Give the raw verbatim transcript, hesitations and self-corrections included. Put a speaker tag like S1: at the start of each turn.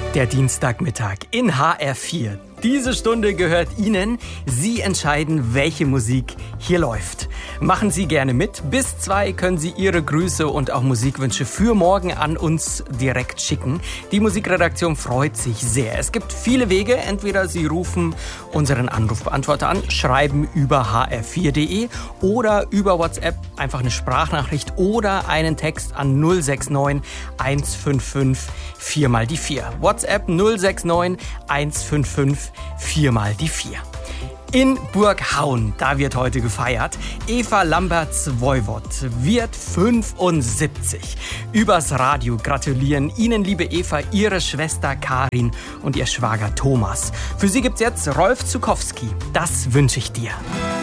S1: Der Dienstagmittag in H R vier. Diese Stunde gehört Ihnen. Sie entscheiden, welche Musik hier läuft. Machen Sie gerne mit. Bis zwei können Sie Ihre Grüße und auch Musikwünsche für morgen an uns direkt schicken. Die Musikredaktion freut sich sehr. Es gibt viele Wege. Entweder Sie rufen unseren Anrufbeantworter an, schreiben über h r vier punkt d e oder über WhatsApp einfach eine Sprachnachricht oder einen Text an null sechs neun eins fünf fünf vier mal die vier. WhatsApp null sechs neun eins fünf fünf vier mal die vier. In Burghaun, da wird heute gefeiert. Eva Lamberts-Voivod wird fünfundsiebzig. Übers Radio gratulieren Ihnen, liebe Eva, Ihre Schwester Karin und Ihr Schwager Thomas. Für Sie gibt's jetzt Rolf Zukowski. Das wünsche ich dir.